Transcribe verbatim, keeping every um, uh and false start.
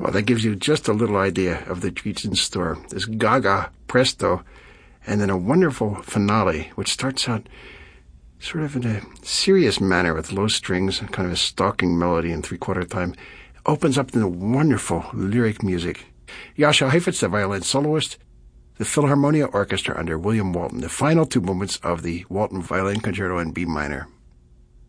Well, that gives you just a little idea of the treats in store. This Gaga Presto, and then a wonderful finale, which starts out sort of in a serious manner with low strings and kind of a stalking melody in three-quarter time. Opens up into wonderful lyric music. Jascha Heifetz, the violin soloist, the Philharmonia Orchestra under William Walton, the final two movements of the Walton Violin Concerto in B minor.